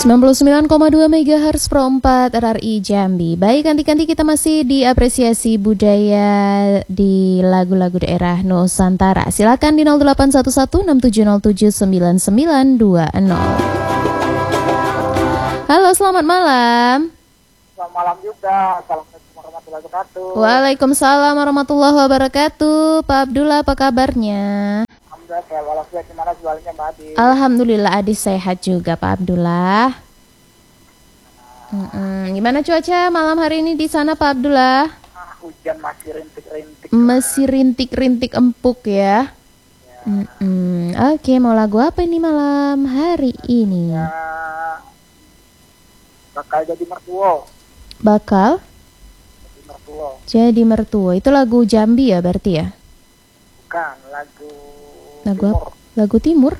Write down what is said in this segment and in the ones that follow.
99,2 MHz Pro 4 RRI Jambi. Baik, nanti kita masih di apresiasi budaya di lagu-lagu daerah Nusantara. Silakan di 081167079920. Halo, selamat malam. Selamat malam juga. Assalamualaikum warahmatullahi wabarakatuh. Waalaikumsalam warahmatullahi wabarakatuh. Pak Abdullah, apa kabarnya? Alhamdulillah, gimana jualnya Mbak Adi? Alhamdulillah, Adi sehat juga Pak Abdullah. Gimana cuaca malam hari ini di sana Pak Abdullah? Hujan masih rintik-rintik. Masih rintik-rintik empuk ya. Oke, mau lagu apa ini malam hari ini? Ya, bakal jadi mertua. Bakal Jadi mertua. jadi mertua. Itu lagu Jambi ya berarti ya? Bukan, lagu Lagu Timur. Lagu Timur?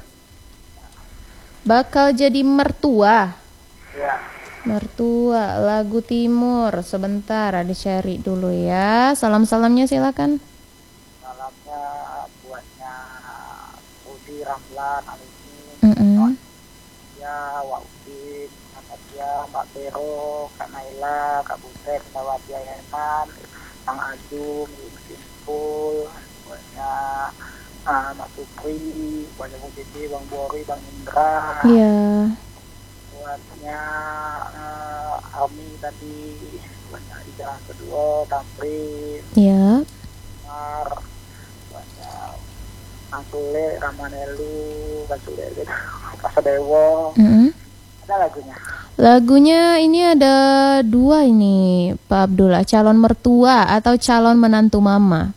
Bakal jadi mertua. Ya. Mertua, lagu Timur. Sebentar, ada cari dulu ya. Salam-salamnya silakan. Malamnya buatnya Budi, Ramlan, Alini, ya, Waudin, Nadia, Mbak Vero, Kak Naila, Kak Butet, Mbak Wadia Herman, Bang Ajum, Simpul, buatnya Mak Supri, buatnya Bu Bibi, Bang Bori, Bang Indra, Iya. buatnya Ami tadi, buatnya Ijah kedua, Tamrin, Iya. Mar, buatnya Kang Sule, Ramanelu, Kang Sule, Pasadewo. Ada lagunya. Lagunya ini ada dua ini Pak Abdullah, calon mertua atau calon menantu mama.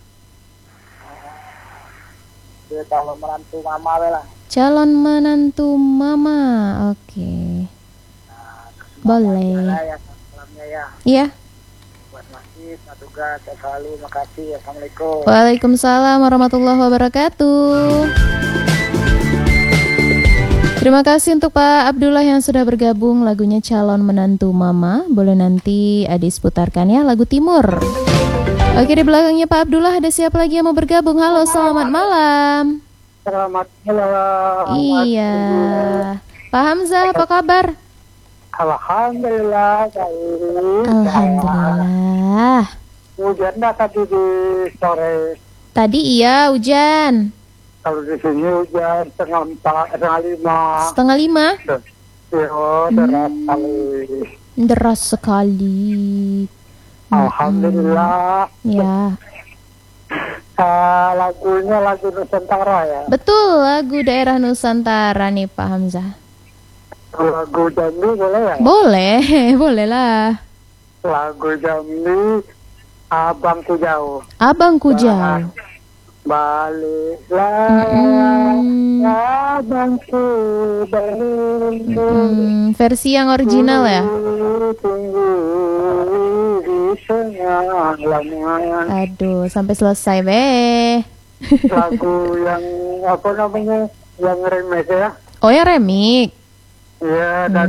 Dia calon menantu mama lah. Calon menantu mama, oke. Boleh. Ya, salamnya ya. Iya. Buat masjid, tugas, selalu, makasih. Assalamualaikum. Waalaikumsalam warahmatullahi wabarakatuh. Terima kasih untuk Pak Abdullah yang sudah bergabung. Lagunya calon menantu mama. Boleh nanti Adis putarkan ya, lagu Timur. Oke, di belakangnya Pak Abdullah ada siapa lagi yang mau bergabung? Halo, selamat malam. Selamat malam. Iya. Pak Hamzah, apa kabar? Alhamdulillah, baik. Alhamdulillah. Hujan tadi di sore. Tadi iya hujan. Kalau di sini hujan setengah 4, setengah 5. Setengah 5? Iya, deras sekali. Deras sekali. Alhamdulillah. Ya. Lagunya lagu Nusantara ya. Betul, lagu daerah Nusantara nih Pak Hamzah. Lagu Jambi boleh ya? Boleh, boleh lah. Lagu Jambi Abangku Jauh. Abangku Jauh. Baliklah abangku balik. Versi yang original ya? Tunggu di tengah lamuan. Aduh, sampai selesai be. Lagu yang apa namanya? Yang remix ya? Oh ya, remix. Iya, dan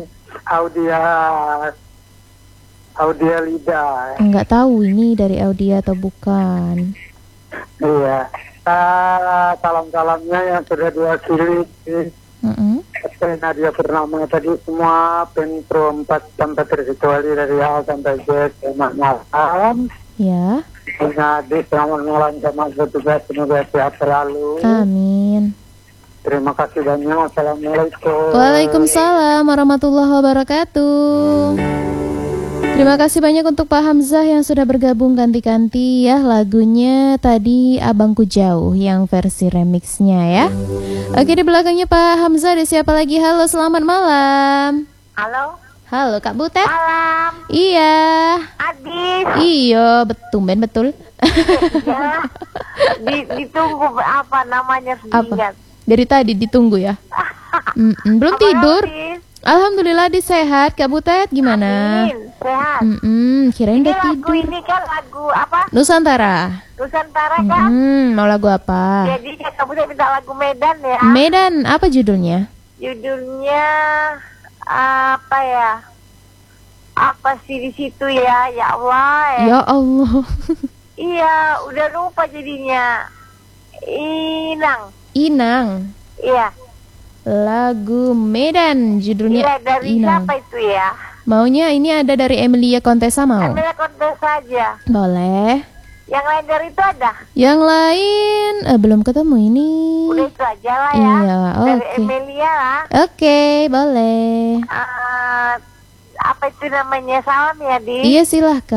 Audia Lida. Enggak tahu ini dari Audia atau bukan. Iya. Salam-salamnya yang sudah diwakili Nadia Purnama tadi semua Pentro 4 sampai terkecuali dari A sampai Z. Selamat malam. Ya. Adis, selamat malam sama petugas, semoga sehat selalu. Amin. Terima kasih banyak. Assalamualaikum. Waalaikumsalam warahmatullahi wabarakatuh. Terima kasih banyak untuk Pak Hamzah yang sudah bergabung ganti-ganti ya. Lagunya tadi Abangku Jauh yang versi remixnya ya. Oke, di belakangnya Pak Hamzah ada siapa lagi? Halo, selamat malam. Halo. Halo Kak Butet. Malam. Iya. Adis. Iya, betul Ben, betul. Ya. Ditunggu apa namanya sendirian. Dari tadi ditunggu ya. Belum Apa tidur. Adis? Alhamdulillah di sehat. Kak Butet gimana? Amin, sehat. Kirain Ini udah lagu tidur. ini kan lagu apa? Nusantara. Nusantara kan? Mau lagu apa? Jadi kamu saya minta lagu Medan ya. Medan, apa judulnya? Judulnya apa ya? Apa sih di situ ya? Ya Allah. Ya Allah. Iya, udah lupa jadinya. Inang. Inang. Iya. Lagu Medan, judulnya Iya, dari Inang. siapa itu ya? Maunya ini ada dari Emilia Contessa mau? Ambil kontes saja. Boleh. Yang lain dari itu ada? Yang lain belum ketemu ini. Udah itu aja lah ya. Iya, Dari oke. Emilia lah. Oke, boleh. Apa itu namanya, salam ya Di? Iya,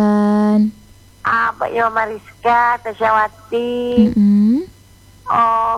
silahkan. Mbak Yoma Rizka, Tasyawati, Mm-mm. oh